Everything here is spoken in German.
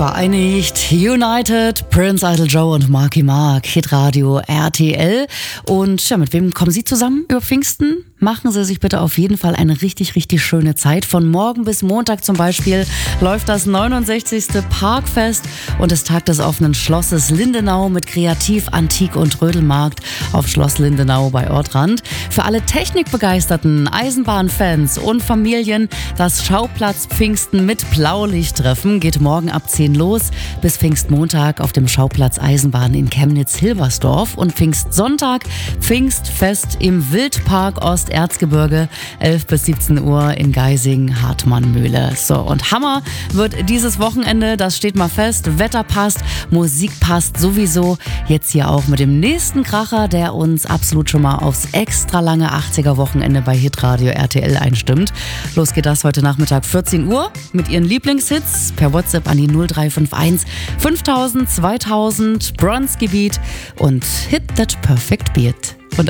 vereinigt. United, Prince Idol Joe und Marky Mark, Hitradio RTL. Und ja, mit wem kommen Sie zusammen über Pfingsten? Machen Sie sich bitte auf jeden Fall eine richtig, richtig schöne Zeit. Von morgen bis Montag zum Beispiel läuft das 69. Parkfest und des Tag des offenen Schlosses Lindenau mit Kreativ-, Antik- und Trödelmarkt auf Schloss Lindenau bei Ortrand. Für alle Technikbegeisterten, Eisenbahnfans und Familien das Schauplatz Pfingsten mit Blaulichttreffen geht morgen ab 10 los bis Pfingstmontag auf dem Schauplatz Eisenbahn in Chemnitz-Hilbersdorf und Pfingstsonntag Pfingstfest im Wildpark Osterzgebirge 11 bis 17 Uhr in Geising-Hartmann-Mühle. So, und Hammer wird dieses Wochenende, das steht mal fest. Wetter passt, Musik passt sowieso. Jetzt hier auch mit dem nächsten Kracher, der uns absolut schon mal aufs extra lange 80er-Wochenende bei Hitradio RTL einstimmt. Los geht das heute Nachmittag 14 Uhr mit Ihren Lieblingshits per WhatsApp an die 0351 5000 2000 Bronzegebiet und Hit That Perfect Beat.